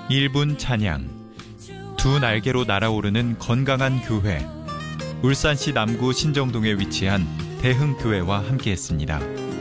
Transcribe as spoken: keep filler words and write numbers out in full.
일 분 찬양, 두 날개로 날아오르는 건강한 교회. 울산시 남구 신정동에 위치한 대흥교회와 함께했습니다.